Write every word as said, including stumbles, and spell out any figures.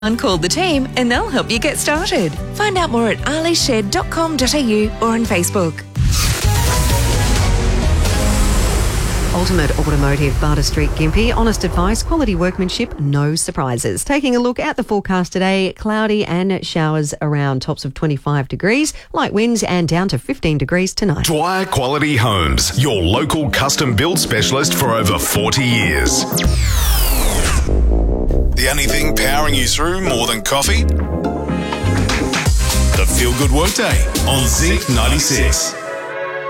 Call the team and they'll help you get started. Find out more at ali shed dot com dot a u or on Facebook. Ultimate Automotive, Barter Street, Gympie. Honest advice, quality workmanship, no surprises. Taking a look at the forecast today, cloudy and showers around, tops of twenty-five degrees, light winds and down to fifteen degrees tonight. Dwyer Quality Homes, your local custom build specialist for over forty years. The only thing powering you through more than coffee? The Feel Good Workday on Zinc ninety-six.